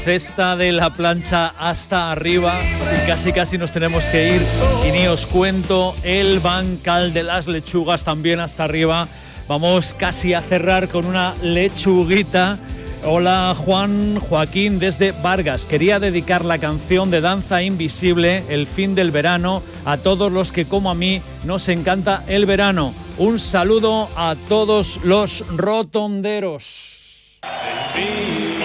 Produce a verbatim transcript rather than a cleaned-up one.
Cesta de la plancha hasta arriba y casi casi nos tenemos que ir y ni os cuento el bancal de las lechugas también hasta arriba. Vamos casi a cerrar con una lechuguita. Hola Juan Joaquín desde Vargas. Quería dedicar la canción de Danza Invisible, El fin del verano, a todos los que como a mí nos encanta el verano. Un saludo a todos los rotonderos. El fin.